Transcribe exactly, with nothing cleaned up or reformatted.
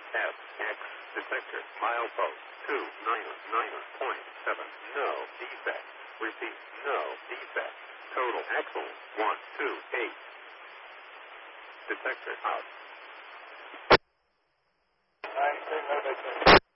F X detector milepost two nine nine point seven. No defect. Repeat. No defect. Total axle one two eight. Detector out. nine three, no detector.